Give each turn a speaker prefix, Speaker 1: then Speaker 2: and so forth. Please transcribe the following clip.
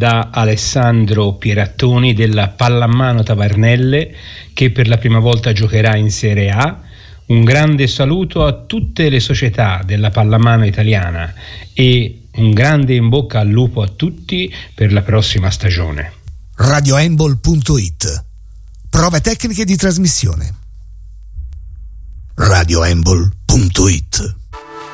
Speaker 1: da Alessandro Pierattoni della Pallamano Tavernelle, che per la prima volta giocherà in Serie A. Un grande saluto a tutte le società della pallamano italiana e un grande in bocca al lupo a tutti per la prossima stagione.
Speaker 2: RadioHandball.it. Prove tecniche di trasmissione. RadioHandball.it.